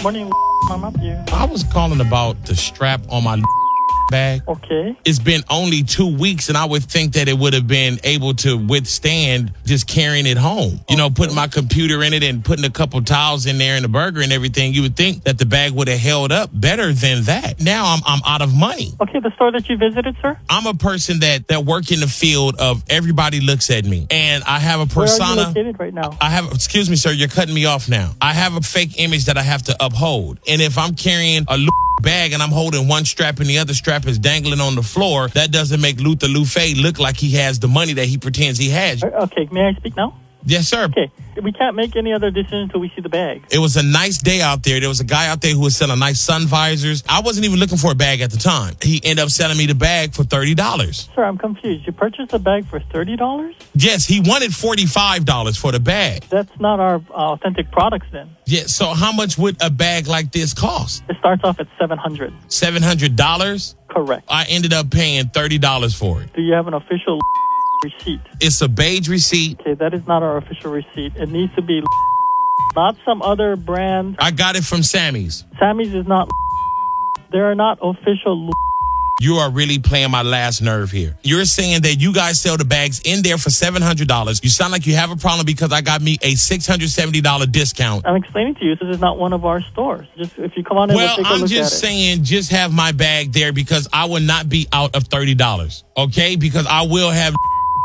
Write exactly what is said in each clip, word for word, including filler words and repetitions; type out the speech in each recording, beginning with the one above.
Morning, I'm up here. I was calling about the strap on my bag. Okay. It's been only two weeks, and I would think that it would have been able to withstand just carrying it home. You know, putting my computer in it and putting a couple towels in there and a burger and everything. You would think that the bag would have held up better than that. Now I'm I'm out of money. Okay, the store that you visited, sir? I'm a person that that work in the field of everybody looks at me, and I have a persona. Where are you located right now? I have. Excuse me, sir. You're cutting me off now. I have a fake image that I have to uphold, and if I'm carrying a bag and I'm holding one strap and the other strap is dangling on the floor, that doesn't make Luther Lufe look like he has the money that he pretends he has. Okay, may I speak now? Yes, sir. Okay, we can't make any other decision until we see the bag. It was a nice day out there. There was a guy out there who was selling nice sun visors. I wasn't even looking for a bag at the time. He ended up selling me the bag for thirty dollars. Sir, I'm confused. You purchased a bag for thirty dollars? Yes, he wanted forty-five dollars for the bag. That's not our uh, authentic products then. Yeah, so how much would a bag like this cost? It starts off at seven hundred dollars. seven hundred dollars? Correct. I ended up paying thirty dollars for it. Do you have an official receipt? It's a beige receipt. Okay, that is not our official receipt. It needs to be not some other brand. I got it from Sammy's. Sammy's is not. There are not official. You are really playing my last nerve here. You're saying that you guys sell the bags in there for seven hundred dollars. You sound like you have a problem because I got me a six hundred seventy dollars discount. I'm explaining to you, this is not one of our stores. Just if you come on in, well, we'll take a I'm look just at saying, just have my bag there because I will not be out of thirty dollars. Okay? Because I will have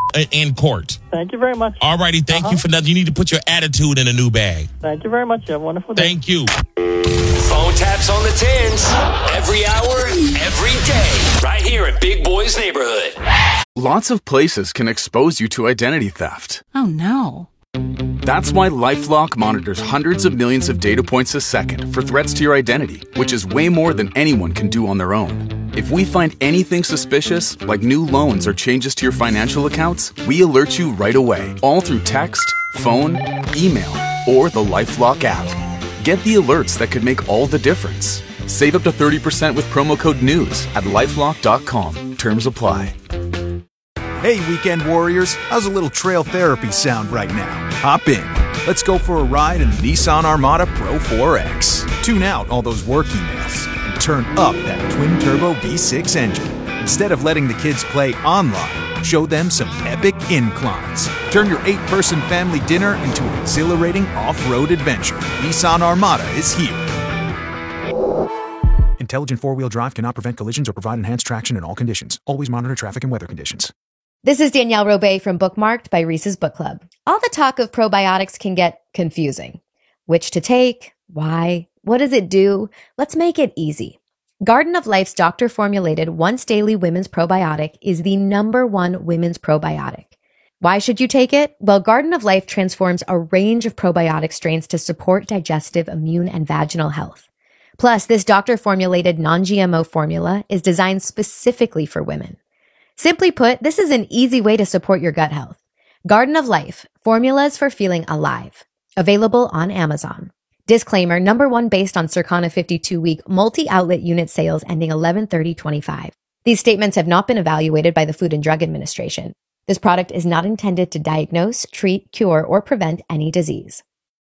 in court. Thank you very much. All righty. Thank uh-huh. you for nothing. You need to put your attitude in a new bag. Thank you very much. You have a wonderful day. Thank you. Phone taps on the tens. Every hour, every day. Right here in Big Boy's neighborhood. Lots of places can expose you to identity theft. Oh, no. That's why LifeLock monitors hundreds of millions of data points a second for threats to your identity, which is way more than anyone can do on their own. If we find anything suspicious, like new loans or changes to your financial accounts, we alert you right away, all through text, phone, email, or the LifeLock app. Get the alerts that could make all the difference. Save up to thirty percent with promo code NEWS at lifelock dot com. Terms apply. Hey, weekend warriors, how's a little trail therapy sound right now? Hop in. Let's go for a ride in the Nissan Armada Pro four X. Tune out all those work emails and turn up that twin-turbo V six engine. Instead of letting the kids play online, show them some epic inclines. Turn your eight-person family dinner into an exhilarating off-road adventure. Nissan Armada is here. Intelligent four-wheel drive cannot prevent collisions or provide enhanced traction in all conditions. Always monitor traffic and weather conditions. This is Danielle Robay from Bookmarked by Reese's Book Club. All the talk of probiotics can get confusing. Which to take? Why? What does it do? Let's make it easy. Garden of Life's doctor-formulated once-daily women's probiotic is the number one women's probiotic. Why should you take it? Well, Garden of Life transforms a range of probiotic strains to support digestive, immune, and vaginal health. Plus, this doctor-formulated non-G M O formula is designed specifically for women. Simply put, this is an easy way to support your gut health. Garden of Life, formulas for feeling alive. Available on Amazon. Disclaimer, number one based on Circana fifty-two week multi-outlet unit sales ending eleven thirty twenty-five. These statements have not been evaluated by the Food and Drug Administration. This product is not intended to diagnose, treat, cure, or prevent any disease.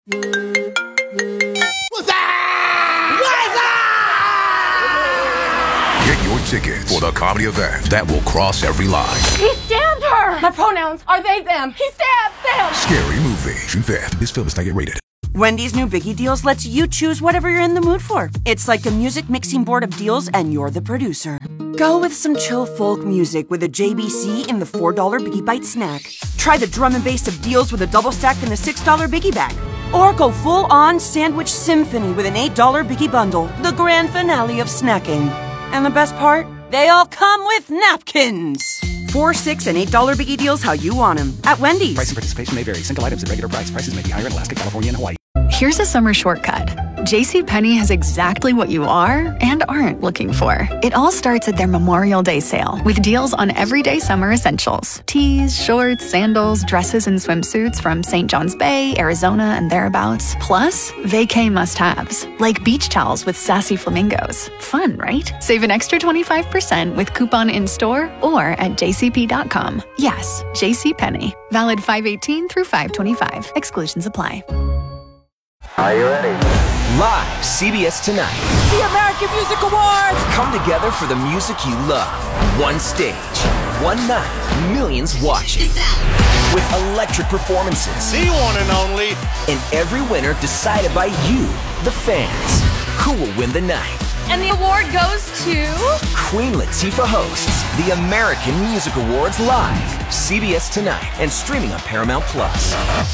Get your tickets for the comedy event that will cross every line. He stabbed her! My pronouns are they, them. He stabbed them! Scary Movie. June fifth. This film is not yet rated. Wendy's new Biggie Deals lets you choose whatever you're in the mood for. It's like a music mixing board of deals, and you're the producer. Go with some chill folk music with a J B C in the four dollar Biggie Bite snack. Try the drum and bass of deals with a double stack in the six dollar Biggie Bag. Or go full-on sandwich symphony with an eight dollar Biggie Bundle, the grand finale of snacking. And the best part? They all come with napkins. Four, six, and eight dollar Biggie Deals how you want them. At Wendy's. Price and participation may vary. Single items at regular price. Prices may be higher in Alaska, California, and Hawaii. Here's a summer shortcut. JCPenney has exactly what you are and aren't looking for. It all starts at their Memorial Day sale with deals on everyday summer essentials. Tees, shorts, sandals, dresses, and swimsuits from Saint John's Bay, Arizona, and thereabouts. Plus, vacay must-haves, like beach towels with sassy flamingos. Fun, right? Save an extra twenty-five percent with coupon in-store or at j c p dot com. Yes, JCPenney. Valid five eighteen through five twenty-five. Exclusions apply. Are you ready? Live, C B S Tonight. The American Music Awards! Come together for the music you love. One stage, one night, millions watching. With electric performances. The one and only. And every winner decided by you, the fans. Who will win the night? And the award goes to... Queen Latifah hosts the American Music Awards live. C B S Tonight and streaming on Paramount Plus.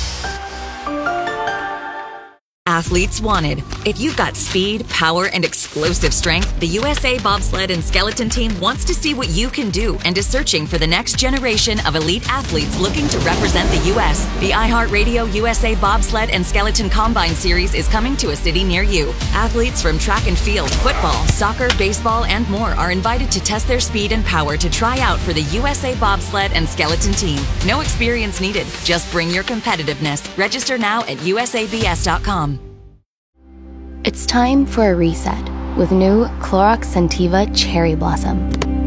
Athletes wanted. If you've got speed, power, and explosive strength, the U S A Bobsled and Skeleton Team wants to see what you can do and is searching for the next generation of elite athletes looking to represent the U S The iHeartRadio U S A Bobsled and Skeleton Combine Series is coming to a city near you. Athletes from track and field, football, soccer, baseball, and more are invited to test their speed and power to try out for the U S A Bobsled and Skeleton Team. No experience needed. Just bring your competitiveness. Register now at U S A B S dot com. It's time for a reset with new Clorox Scentiva Cherry Blossom.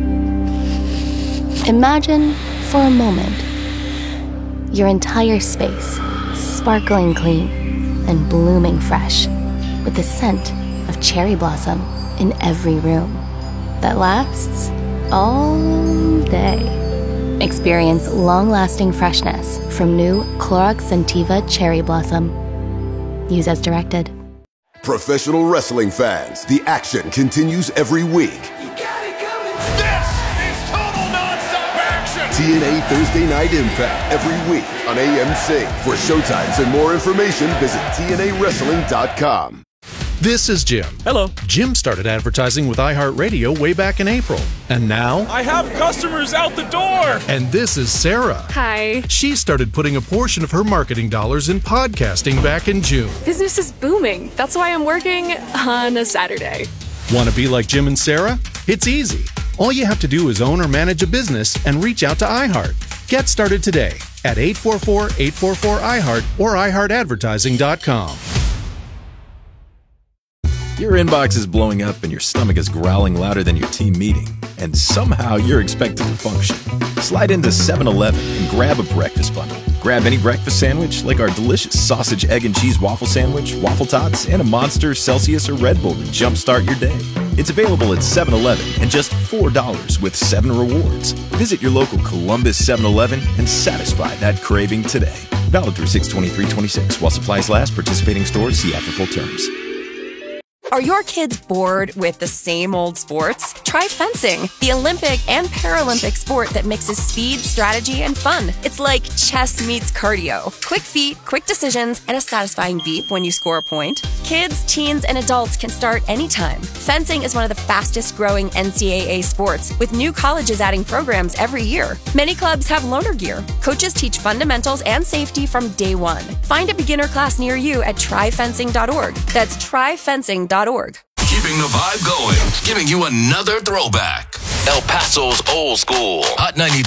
Imagine, for a moment, your entire space sparkling clean and blooming fresh with the scent of cherry blossom in every room that lasts all day. Experience long-lasting freshness from new Clorox Scentiva Cherry Blossom. Use as directed. Professional wrestling fans, the action continues every week. You got it coming. This is total nonstop action. T N A Thursday Night Impact every week on A M C. For showtimes and more information, visit T N A wrestling dot com. This is Jim. Hello. Jim started advertising with iHeartRadio way back in April. And now... I have customers out the door! And this is Sarah. Hi. She started putting a portion of her marketing dollars in podcasting back in June. Business is booming. That's why I'm working on a Saturday. Want to be like Jim and Sarah? It's easy. All you have to do is own or manage a business and reach out to iHeart. Get started today at eight four four, eight four four, I heart or i heart advertising dot com. Your inbox is blowing up and your stomach is growling louder than your team meeting, and somehow you're expected to function. Slide into seven eleven and grab a breakfast bundle. Grab any breakfast sandwich like our delicious sausage, egg, and cheese waffle sandwich, waffle tots, and a Monster, Celsius, or Red Bull to jumpstart your day. It's available at seven eleven and just four dollars with seven rewards. Visit your local Columbus seven eleven and satisfy that craving today. Valid through six twenty-three twenty-six while supplies last. Participating stores, see after full terms. Are your kids bored with the same old sports? Try fencing, the Olympic and Paralympic sport that mixes speed, strategy, and fun. It's like chess meets cardio. Quick feet, quick decisions, and a satisfying beep when you score a point. Kids, teens, and adults can start anytime. Fencing is one of the fastest growing N C double A sports, with new colleges adding programs every year. Many clubs have loaner gear. Coaches teach fundamentals and safety from day one. Find a beginner class near you at try fencing dot org. That's try fencing dot org. Keeping the vibe going, giving you another throwback. El Paso's old school. Hot ninety-three.